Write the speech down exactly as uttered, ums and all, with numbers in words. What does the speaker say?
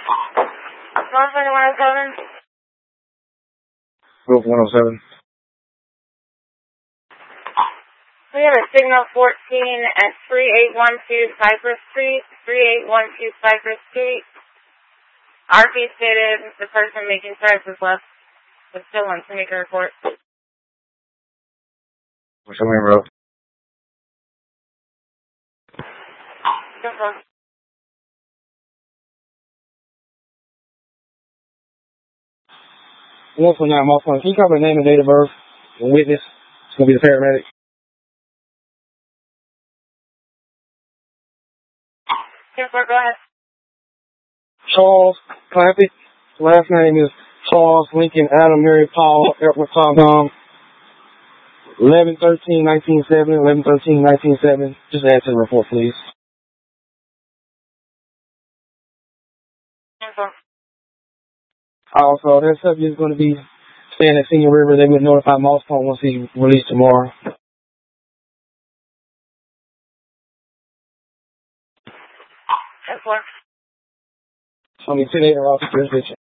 one oh seven. Group one oh seven. We have a signal fourteen at three eight one two Cypress Street, three eight one two Cypress Street. R P stated the person making strides was left, but still wants to make a report. What's your name, bro? Simple. one for nine, my phone. Can you cover the name and date of birth? The witness. It's going to be the paramedic. Simple, go ahead. Charles Clappett. Last name is Charles Lincoln Adam Mary Paul Edward Tom Tom. eleven thirteen nineteen seventy, eleven thirteen nineteen seventy. Just add to the report, please. Simple. Also, that subject is going to be staying at Senior River. They will notify Moss Point once he's released tomorrow. Simple. So, I mean, ten eight officer jurisdiction.